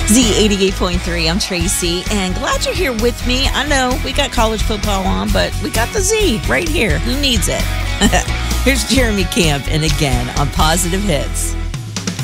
Z88.3, I'm Tracy, and glad you're here with me. I know we got college football on, but we got the Z right here. Who needs it? Here's Jeremy Camp, and again on Positive Hits.